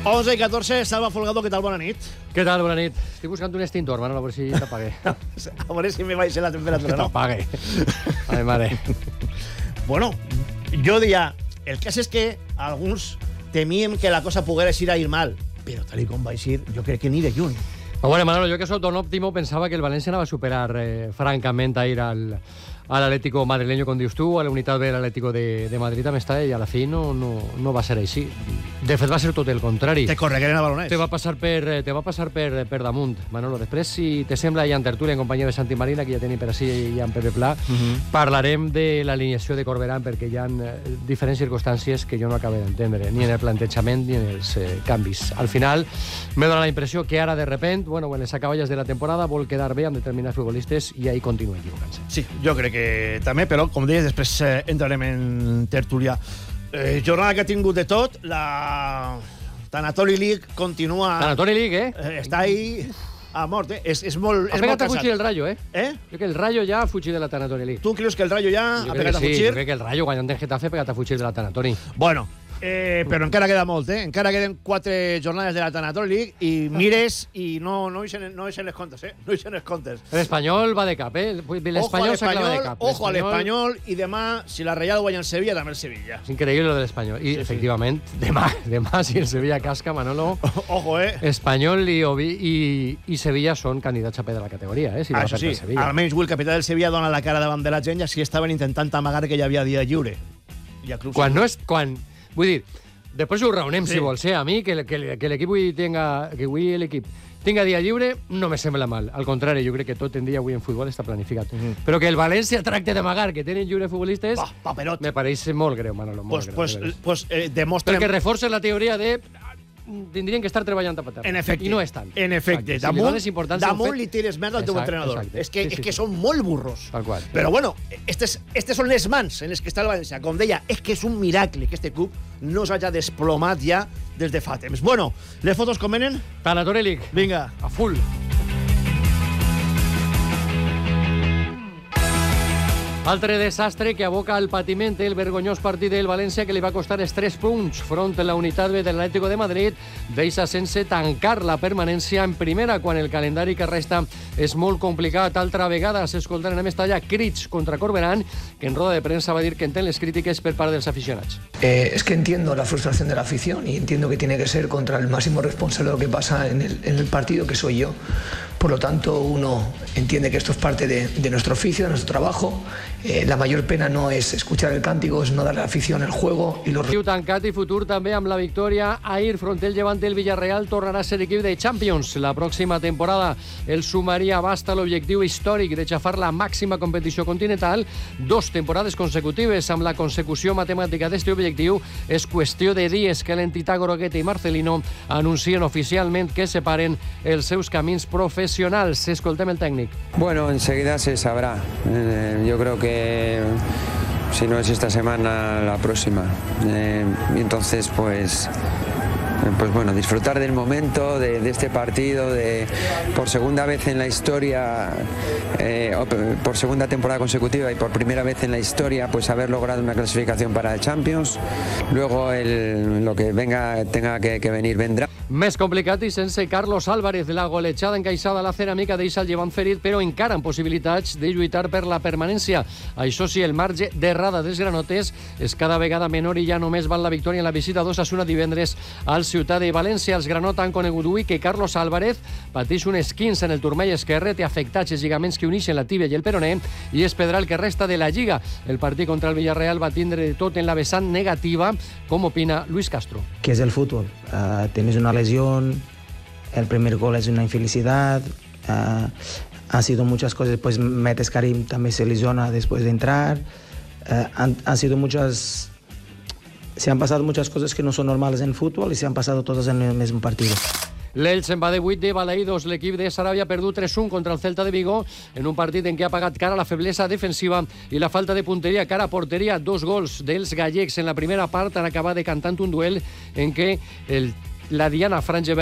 11 i 14, Salva Folgado, què tal? Bona nit. Què tal? Bona nit. Estic buscant un extintor, Manolo, a veure si t'apague. A veure si me baixa la temperatura, Que no? t'apague. Ai, mare. Bueno, jo diria, el cas és que alguns temíem que la cosa pogués ir a ir mal, però tal com va ir, jo crec que ni de lluny. Però bueno, Manolo, jo que soc don òptimo pensava que el València anava a superar francament a ir al Atlético madrileño, com dius tu, a la unitat B de l'Atlético de Madrid amb esta, i a la fi no va ser així. De fet, va ser tot el contrari. Te corregueren a balonets. Te va passar per damunt, Manolo. Després, si te sembla, i en tertúlia en companyia de Santi Marina, que ja tenim per així, i en Pepe Pla, parlarem de l'alineació de Corberán, perquè hi ha diferents circumstàncies que jo no acabo d'entendre, ni en el plantejament ni en els canvis. Al final, m'he donat la impressió que ara, de repent, bueno, en les acaballes de la temporada, vol quedar bé amb determinats futbolistes i ahí continua equivocant-se. Sí, jo crec que també, però, com deies, després entrarem en tertúlia. Jornada que ha tingut de tot, la Tanatori League continua... Tanatori League, Està ahí a mort, És molt ha pegat a cansat. fugir el Rayo, Eh? Crec que el Rayo ja ha fugit de la Tanatori League. Tu creus que el Rayo ja ha pegat a Sí, fugir? jo crec que el Rayo, guanyant el Getafe, ha pegat a fugir de la Tanatori. Bueno, però encara queda molt, encara queden 4 jornades de la Tanatori League i mires i no eixen les comptes, No eixen els comptes. L'Espanyol va de cap, L'Espanyol s'aclava de cap. Ojo a l'Espanyol, i demà, si la Real guanya en Sevilla, també el Sevilla. És increïble lo de l'Espanyol. I, efectivament, demà, si el Sevilla casca, Manolo... Ojo, Espanyol i Sevilla són candidats a perdre la categoria, Si la Això sí, perd el Sevilla. almenys el capità del Sevilla dona la cara davant de la gent, i així estaven intentant amagar que hi havia dia lliure. Vull dir, després ho raonem, Sí. si vols, a mi, que l'equip avui tenga dia lliure, no me sembla mal. Al contrari, jo crec que tot en dia avui en futbol està planificat. Però que el València tracte d'amagar que tenen lliure futbolistes, Paperot. me pareix molt greu, Manolo, molt greu. Pues demostrem... Perquè reforça la teoria de... tindrien que estar treballant a patar. En efecte. I no estan. En efecte. Exacte. Si li dones importància a un Damunt fet- li tires merda al teu Exacte, entrenador. exacte. És que són molt burros. Tal qual. Però bueno, estes són les mans en les que està el València. Com deia, és que és un miracle que este club no s'hagi desplomat ja des de fa temps. Bueno, les fotos com venen? Tanatori League. Vinga. A full. Altre desastre que aboca al patiment el vergonyós partit del València, que li va costar els 3 punts front a la unitat B de l'Atlético de Madrid, deixa sense tancar la permanència en primera, quan el calendari que resta és molt complicat. Altra vegada s'escoltaran en Mestalla crits contra Corberán, que en roda de premsa va dir que entén les crítiques per part dels aficionats. Es que entiendo la frustración de la afición y entiendo que tiene que ser contra el máximo responsable de lo que pasa en el partido, que soy yo. Por lo tanto, uno entiende que esto es parte de nuestro oficio, de nuestro trabajo. La mayor pena no es escuchar el cántico, es no darle a la afición el juego y los... Tancat i futur també amb la victòria. Ahir, front el Levante, el Villarreal tornarà a ser equip de Champions la pròxima temporada. El sumaria abasta l'objectiu històric de xafar la màxima competició continental 2 temporades consecutives. Amb la consecució matemàtica d'este objectiu, és qüestió de dies que l'entitat grogueta i Marcelino anuncien oficialment que separen els seus camins professionals. Escoltem el tècnic. Bueno, enseguida se sabrá. Yo creo que si no es esta semana, la próxima. Y entonces, pues bueno, disfrutar del momento, de este partido, por segunda vez en la historia, por segunda temporada consecutiva y por primera vez en la historia, pues haber logrado una clasificación para el Champions. Luego lo que tenga que venir, vendrá. Més complicat i sense Carlos Álvarez. La golejada encaixada a la Ceràmica deixa el Llevant ferit, però encara amb possibilitats de lluitar per la permanència. Això sí, el marge d'errada dels granotes és cada vegada menor i ja només val la victòria en la visita d'Osasuna divendres al Ciutat de València. Els granota han conegut avui que Carlos Álvarez pateix un esquinç en el turmell esquerre, té afectats els lligaments que uneixen la tíbia i el peroné i es perdrà el que resta de la Lliga. El partit contra el Villarreal va tindre de tot en la vessant negativa, com opina Luis Castro. ¿Qué es el fútbol? Tienes una lesión, el primer gol es una infelicidad, han sido muchas cosas, pues Metes Karim también se lesiona después de entrar, han sido muchas... Se han pasado muchas cosas que no son normales en el fútbol y se han pasado todas en el mismo partido. L'Elx en va de 8 de Balaïdos. L'equip de Saràbia ha perdut 3-1 contra el Celta de Vigo en un partit en què ha pagat cara la feblesa defensiva i la falta de punteria. Cara a porteria, 2 gols dels gallecs en la primera part han acabat decantant un duel en què la Diana Frangevert